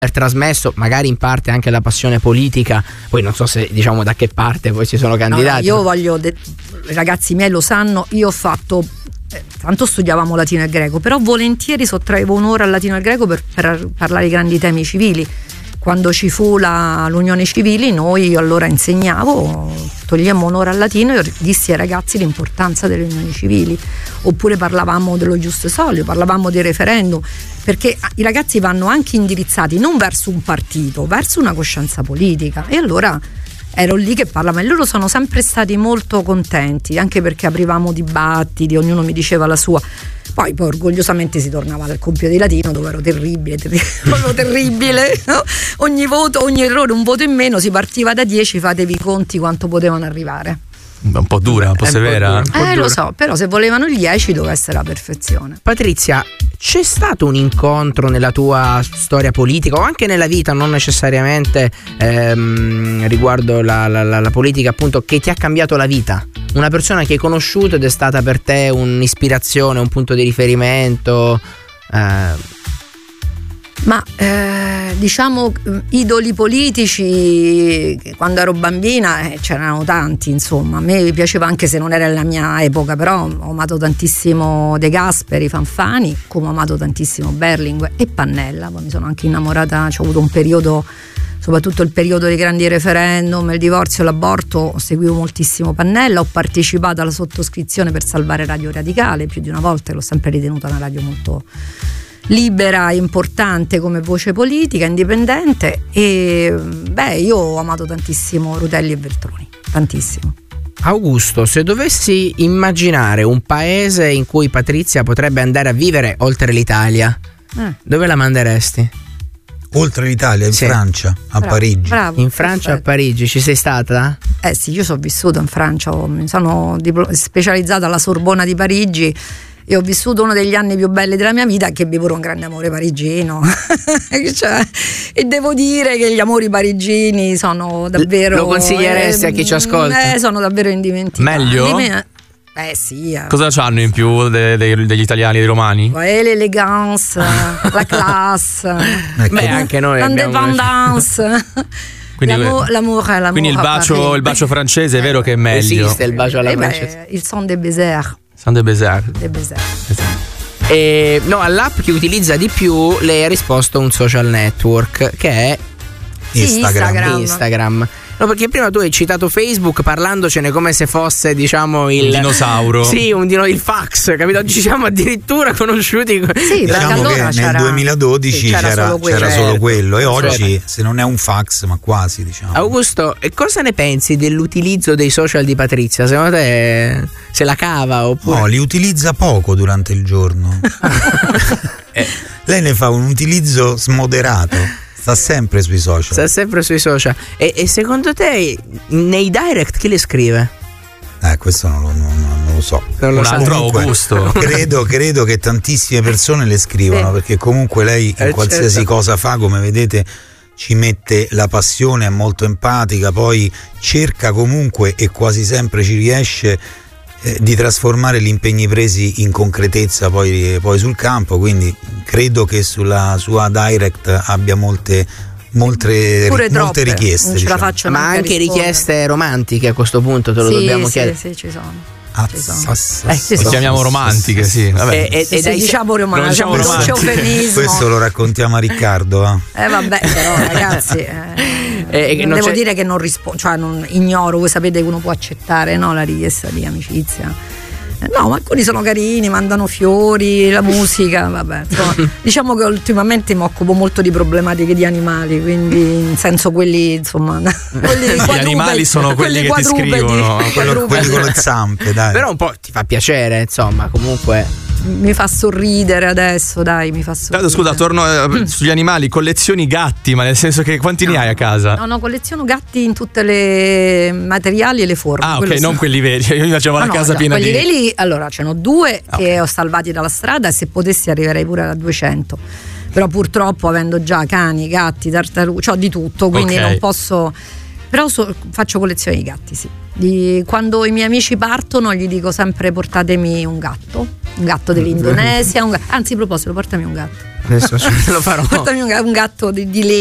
trasmesso magari in parte anche la passione politica, poi non so se diciamo da che parte poi si sono candidati. No, io voglio, i ragazzi miei lo sanno, io ho fatto tanto studiavamo latino e greco, però volentieri sottraevo un'ora al latino e al greco per parlare di grandi temi civili. Quando ci fu l'unione civili, io allora insegnavo, togliemmo un'ora al latino e dissi ai ragazzi l'importanza delle unioni civili, oppure parlavamo dello giusto solio, parlavamo dei referendum, perché i ragazzi vanno anche indirizzati non verso un partito, verso una coscienza politica. E allora ero lì che parlavo e loro sono sempre stati molto contenti, anche perché aprivamo dibattiti, ognuno mi diceva la sua. Poi orgogliosamente si tornava dal compito di latino, dove ero terribile, no? Ogni voto, ogni errore, un voto in meno, si partiva da 10, fatevi i conti quanto potevano arrivare. Un po' dura, un po' severa. Lo so, però se volevano il 10 doveva essere la perfezione. Patrizia, c'è stato un incontro nella tua storia politica o anche nella vita, non necessariamente riguardo la politica, appunto, che ti ha cambiato la vita? Una persona che hai conosciuto ed è stata per te un'ispirazione, un punto di riferimento? Ma diciamo idoli politici, quando ero bambina c'erano tanti, insomma. A me piaceva, anche se non era la mia epoca, però ho amato tantissimo De Gasperi, Fanfani, come ho amato tantissimo Berlinguer e Pannella. Poi mi sono anche innamorata, c'ho avuto un periodo, soprattutto il periodo dei grandi referendum, il divorzio, l'aborto, seguivo moltissimo Pannella. Ho partecipato alla sottoscrizione per salvare Radio Radicale più di una volta, l'ho sempre ritenuta una radio molto libera, importante come voce politica, indipendente. E io ho amato tantissimo Rutelli e Veltroni, tantissimo. Augusto, se dovessi immaginare un paese in cui Patrizia potrebbe andare a vivere oltre l'Italia, dove la manderesti? Oltre l'Italia, in Francia, Parigi. Bravo, in Francia, perfetto. A Parigi, ci sei stata? Sì, io sono vissuto in Francia, mi sono specializzata alla Sorbona di Parigi e ho vissuto uno degli anni più belli della mia vita, che ebbi pure un grande amore parigino. E devo dire che gli amori parigini sono davvero... Lo consiglieresti a chi ci ascolta? Sono davvero indimenticabili. Meglio? Sì. Cosa c'hanno in più degli italiani, dei romani? L'elegance, la classe, anche noi l'independance. L'amore. Quindi il bacio francese è vero che è meglio. Esiste il bacio alla francese. Il son des baisers. Son des baisers. No, all'app che utilizza di più lei ha risposto un social network che è Instagram. No, perché prima tu hai citato Facebook parlandocene come se fosse, diciamo, il dinosauro. Sì, il fax, capito? Ci siamo addirittura conosciuti. Sì, diciamo allora che nel 2012 c'era solo quello, e oggi se non è un fax, ma quasi, diciamo. Augusto, e cosa ne pensi dell'utilizzo dei social di Patrizia? Secondo te se la cava oppure? No, li utilizza poco durante il giorno. Lei ne fa un utilizzo smoderato. Sta sempre sui social. E secondo te nei direct chi le scrive? Questo non lo so. Non lo so. Augusto. Credo che tantissime persone le scrivono, perché comunque lei in qualsiasi cosa fa, come vedete, ci mette la passione, è molto empatica, poi cerca comunque, e quasi sempre ci riesce, di trasformare gli impegni presi in concretezza poi sul campo, quindi credo che sulla sua direct abbia molte richieste, diciamo. Ma anche richieste romantiche, a questo punto te lo dobbiamo chiedere. Sì, ci sono. Lo chiamiamo romantiche, sì. Vabbè. Diciamo romantiche, questo lo raccontiamo a Riccardo. Vabbè, però ragazzi, devo dire che non rispondo, cioè non ignoro. Voi sapete che uno può accettare, no, la richiesta di amicizia. No, ma alcuni sono carini, mandano fiori, la musica, vabbè. Insomma, diciamo che ultimamente mi occupo molto di problematiche di animali, quindi in senso quelli, insomma, gli animali sono quelli che ti scrivono, quelli con le zampe, dai. Però un po' ti fa piacere, insomma, comunque. Mi fa sorridere adesso, dai, mi fa sorridere. Scusa, torno sugli animali, collezioni gatti, ma nel senso che quanti ne hai a casa? No, colleziono gatti in tutte le materiali e le forme. Ah, ok, non quelli veri. Io facevo la casa piena di... Quelli veri, allora, ce n'ho 2 che ho salvati dalla strada, e se potessi arriverei pure a 200. Però purtroppo, avendo già cani, gatti, tartarughe, c'ho di tutto, quindi non posso... Però faccio collezione di gatti, sì. Quando i miei amici partono gli dico sempre: portatemi un gatto dell'Indonesia, anzi, a proposito, portami un gatto. Adesso lo farò. Portami un gatto di